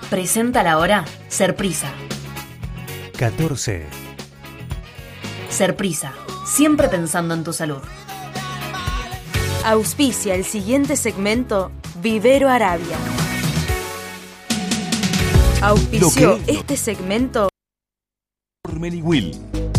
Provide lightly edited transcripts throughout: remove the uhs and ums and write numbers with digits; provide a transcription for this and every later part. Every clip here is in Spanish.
Presenta la hora Serprisa. 14. Serprisa, siempre pensando en tu salud. Auspicia el siguiente segmento Vivero Arabia. Auspició este segmento Informen y Will.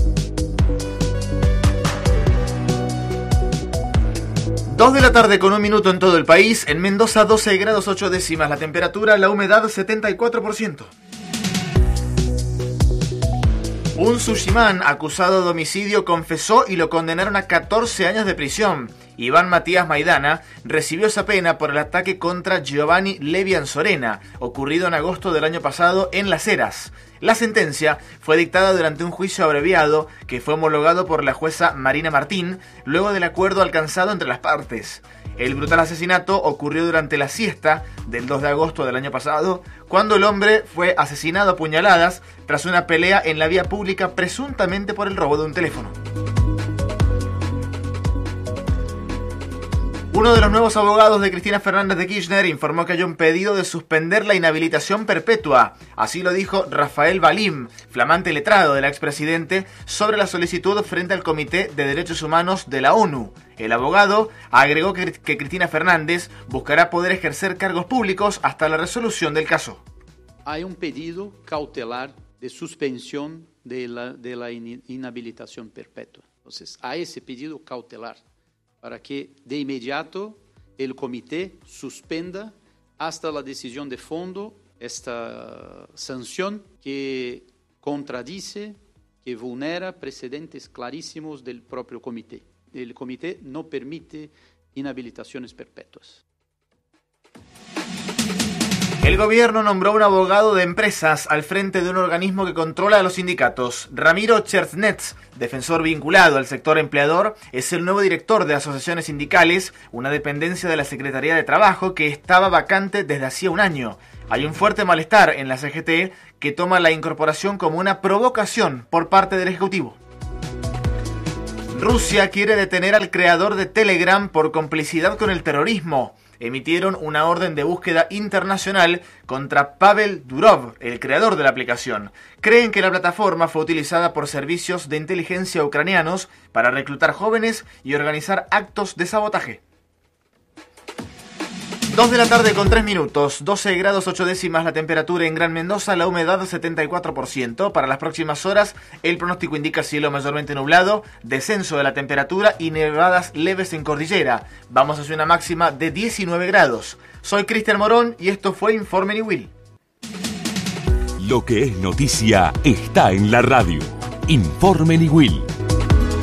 2 de la tarde con 1 minuto en todo el país. En Mendoza 12 grados 8 décimas la temperatura, la humedad 74%. Un sushiman acusado de homicidio confesó y lo condenaron a 14 años de prisión. Iván Matías Maidana recibió esa pena por el ataque contra Giovanni Levian Sorena, ocurrido en agosto del año pasado en Las Heras. La sentencia fue dictada durante un juicio abreviado que fue homologado por la jueza Marina Martín luego del acuerdo alcanzado entre las partes. El brutal asesinato ocurrió durante la siesta del 2 de agosto del año pasado, cuando el hombre fue asesinado a puñaladas tras una pelea en la vía pública presuntamente por el robo de un teléfono. Uno de los nuevos abogados de Cristina Fernández de Kirchner informó que hay un pedido de suspender la inhabilitación perpetua. Así lo dijo Rafael Balim, flamante letrado del expresidente, sobre la solicitud frente al Comité de Derechos Humanos de la ONU. El abogado agregó que Cristina Fernández buscará poder ejercer cargos públicos hasta la resolución del caso. Hay un pedido cautelar de suspensión de la inhabilitación perpetua. Entonces, hay ese pedido cautelar para que de inmediato el comité suspenda hasta la decisión de fondo esta sanción que contradice, que vulnera precedentes clarísimos del propio comité. El comité no permite inhabilitaciones perpetuas. El gobierno nombró un abogado de empresas al frente de un organismo que controla a los sindicatos. Ramiro Cherznets, defensor vinculado al sector empleador, es el nuevo director de asociaciones sindicales, una dependencia de la Secretaría de Trabajo que estaba vacante desde hacía un año. Hay un fuerte malestar en la CGT que toma la incorporación como una provocación por parte del Ejecutivo. Rusia quiere detener al creador de Telegram por complicidad con el terrorismo. Emitieron una orden de búsqueda internacional contra Pavel Durov, el creador de la aplicación. Creen que la plataforma fue utilizada por servicios de inteligencia ucranianos para reclutar jóvenes y organizar actos de sabotaje. 2 de la tarde con 3 minutos, 12 grados 8 décimas la temperatura en Gran Mendoza, la humedad 74%. Para las próximas horas, el pronóstico indica cielo mayormente nublado, descenso de la temperatura y nevadas leves en cordillera. Vamos hacia una máxima de 19 grados. Soy Cristian Morón y esto fue Informen y Will. Lo que es noticia está en la radio. Informen y Will.